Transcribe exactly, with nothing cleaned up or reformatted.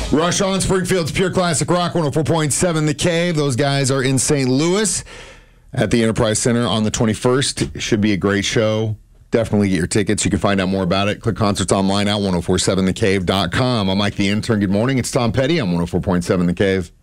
Rush on Springfield's Pure Classic Rock, one oh four point seven The Cave. Those guys are in Saint Louis at the Enterprise Center on the twenty-first. It should be a great show. Definitely get your tickets. You can find out more about it. Click concerts online at ten forty-seven the cave dot com. I'm Mike the Intern. Good morning. It's Tom Petty on one oh four point seven The Cave.